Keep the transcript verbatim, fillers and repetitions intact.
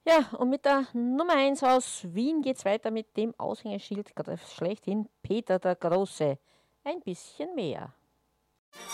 Ja, und mit der Nummer eins aus Wien geht's weiter mit dem Aushängeschild schlechthin Peter der Große. Ein bisschen mehr.